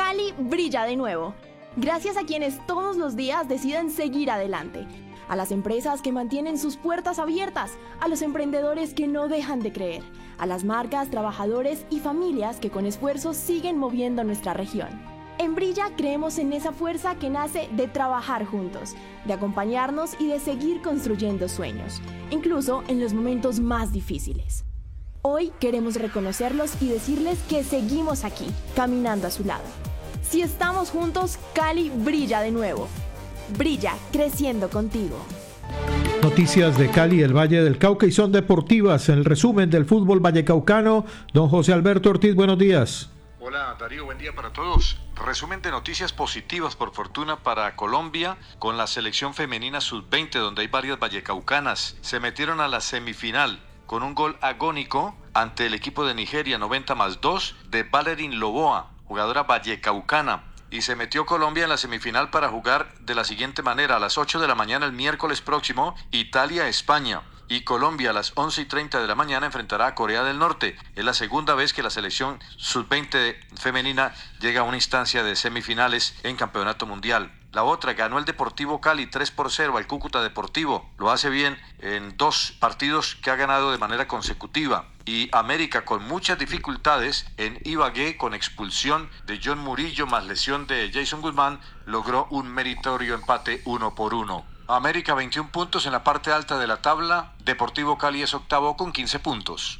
Cali brilla de nuevo. Gracias a quienes todos los días deciden seguir adelante. A las empresas que mantienen sus puertas abiertas, a los emprendedores que no dejan de creer, a las marcas, trabajadores y familias que con esfuerzo siguen moviendo nuestra región. En Brilla creemos en esa fuerza que nace de trabajar juntos, de acompañarnos y de seguir construyendo sueños, incluso en los momentos más difíciles. Hoy queremos reconocerlos y decirles que seguimos aquí, caminando a su lado. Si estamos juntos, Cali brilla de nuevo. Brilla, creciendo contigo. Noticias de Cali, el Valle del Cauca y son deportivas. El resumen del fútbol vallecaucano. Don José Alberto Ortiz, buenos días. Hola Darío, buen día para todos. Resumen de noticias positivas por fortuna para Colombia con la selección femenina sub-20 donde hay varias vallecaucanas. Se metieron a la semifinal con un gol agónico ante el equipo de Nigeria 90+2 de Valerín Loboa, jugadora vallecaucana. Y se metió Colombia en la semifinal para jugar de la siguiente manera: a las 8 de la mañana el miércoles próximo, Italia-España. Y Colombia a las 11:30 de la mañana enfrentará a Corea del Norte. Es la segunda vez que la selección sub-20 femenina llega a una instancia de semifinales en Campeonato Mundial. La otra, ganó el Deportivo Cali 3-0 al Cúcuta Deportivo. Lo hace bien en 2 partidos que ha ganado de manera consecutiva. Y América con muchas dificultades en Ibagué, con expulsión de John Murillo más lesión de Jason Guzmán, logró un meritorio empate 1-1. América 21 puntos en la parte alta de la tabla. Deportivo Cali es octavo con 15 puntos.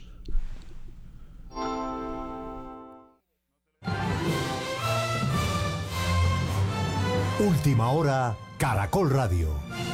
Última hora, Caracol Radio.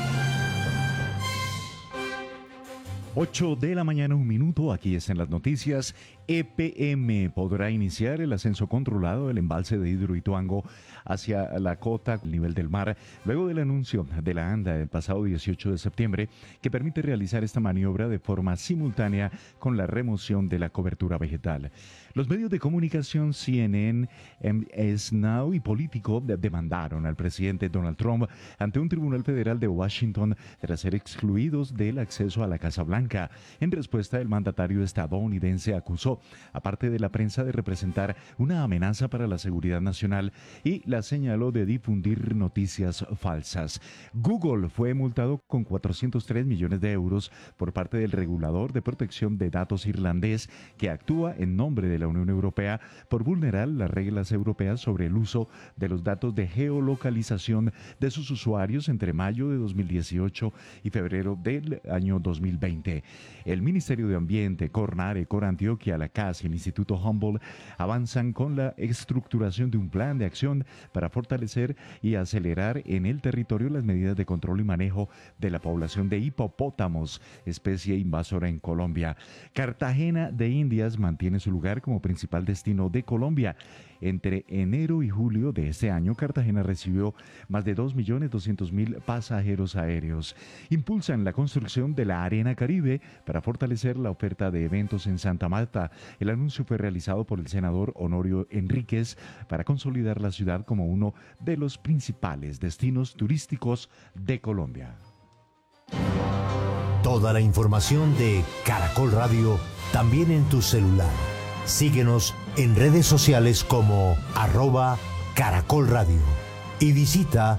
8 de la mañana, 1 minuto, aquí están las noticias. EPM podrá iniciar el ascenso controlado del embalse de Hidroituango hacia la cota, el nivel del mar, luego del anuncio de la ANDA el pasado 18 de septiembre, que permite realizar esta maniobra de forma simultánea con la remoción de la cobertura vegetal. Los medios de comunicación CNN, MS Now y Político demandaron al presidente Donald Trump ante un tribunal federal de Washington tras ser excluidos del acceso a la Casa Blanca. En respuesta, el mandatario estadounidense acusó aparte de la prensa, de representar una amenaza para la seguridad nacional y la señaló de difundir noticias falsas. Google fue multado con 403 millones de euros por parte del regulador de protección de datos irlandés que actúa en nombre de la Unión Europea por vulnerar las reglas europeas sobre el uso de los datos de geolocalización de sus usuarios entre mayo de 2018 y febrero del año 2020. El Ministerio de Ambiente, Cornare, Corantioquia, la CAS y el Instituto Humboldt avanzan con la estructuración de un plan de acción para fortalecer y acelerar en el territorio las medidas de control y manejo de la población de hipopótamos, especie invasora en Colombia. Cartagena de Indias mantiene su lugar como principal destino de Colombia. Entre enero y julio de este año, Cartagena recibió más de 2.200.000 pasajeros aéreos. Impulsan la construcción de la Arena Caribe para fortalecer la oferta de eventos en Santa Marta. El anuncio fue realizado por el senador Honorio Enríquez para consolidar la ciudad como uno de los principales destinos turísticos de Colombia. Toda la información de Caracol Radio también en tu celular. Síguenos en redes sociales como @Caracol Radio y visita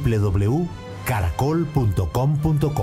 www.caracol.com.co.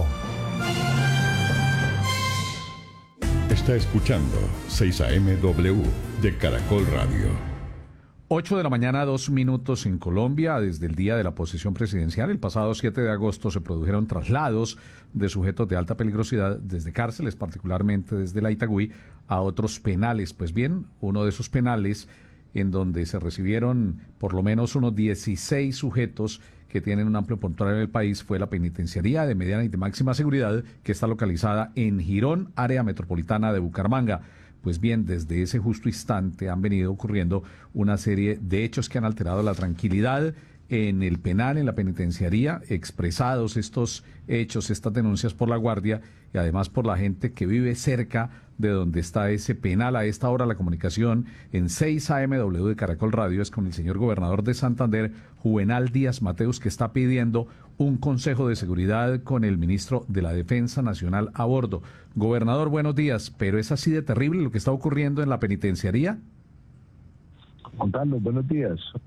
Está escuchando 6 AM W de Caracol Radio. 8 de la mañana, 2 minutos en Colombia. Desde el día de la posesión presidencial, el pasado 7 de agosto, se produjeron traslados de sujetos de alta peligrosidad desde cárceles, particularmente desde la Itagüí, a otros penales. Pues bien, uno de esos penales en donde se recibieron por lo menos unos 16 sujetos que tienen un amplio portal en el país fue la penitenciaría de mediana y de máxima seguridad, que está localizada en Girón, área metropolitana de Bucaramanga. Pues bien, desde ese justo instante han venido ocurriendo una serie de hechos que han alterado la tranquilidad en el penal, en la penitenciaría, expresados estos hechos, estas denuncias por la Guardia y además por la gente que vive cerca de donde está ese penal. A esta hora la comunicación en 6 AMW de Caracol Radio es con el señor gobernador de Santander, Juvenal Díaz Mateus, que está pidiendo un consejo de seguridad con el ministro de la Defensa Nacional a bordo. Gobernador, buenos días, pero ¿es así de terrible lo que está ocurriendo en la penitenciaría? Juan Carlos, buenos días.